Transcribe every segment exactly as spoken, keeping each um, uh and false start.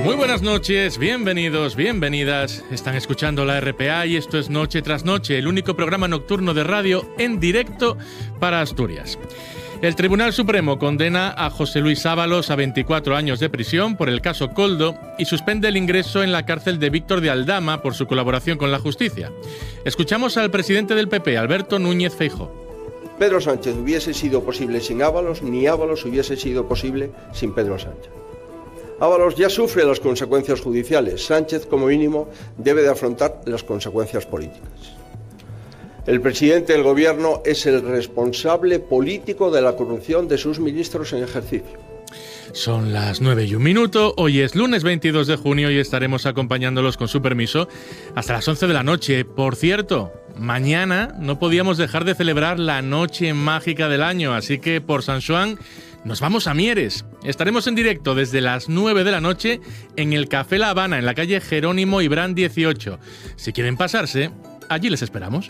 Muy buenas noches, bienvenidos, bienvenidas. Están escuchando la R P A y esto es Noche tras Noche, el único programa nocturno de radio en directo para Asturias. El Tribunal Supremo condena a José Luis Ábalos a veinticuatro años de prisión por el caso Koldo y suspende el ingreso en la cárcel de Víctor de Aldama por su colaboración con la justicia. Escuchamos al presidente del P P, Alberto Núñez Feijóo. Pedro Sánchez hubiese sido posible sin Ábalos, ni Ábalos hubiese sido posible sin Pedro Sánchez. Ábalos ya sufre las consecuencias judiciales. Sánchez, como mínimo, debe de afrontar las consecuencias políticas. El presidente del gobierno es el responsable político de la corrupción de sus ministros en ejercicio. Son las nueve y un minuto, hoy es lunes veintidós de junio y estaremos acompañándolos con su permiso hasta las once de la noche. Por cierto, mañana no podíamos dejar de celebrar la noche mágica del año, así que por San Xoán nos vamos a Mieres. Estaremos en directo desde las nueve de la noche en el Café La Habana, en la calle Jerónimo Ibrán dieciocho. Si quieren pasarse, allí les esperamos.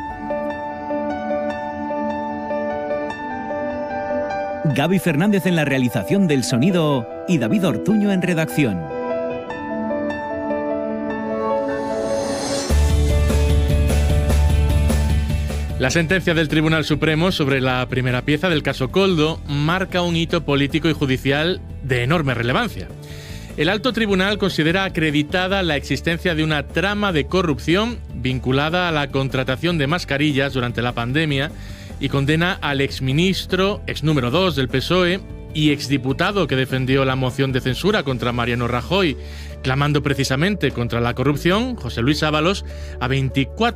Gaby Fernández en la realización del sonido y David Ortuño en redacción. La sentencia del Tribunal Supremo sobre la primera pieza del caso Koldo marca un hito político y judicial de enorme relevancia. El alto tribunal considera acreditada la existencia de una trama de corrupción vinculada a la contratación de mascarillas durante la pandemia y condena al exministro, ex número dos del P S O E y exdiputado que defendió la moción de censura contra Mariano Rajoy, clamando precisamente contra la corrupción, José Luis Ábalos, a veinticuatro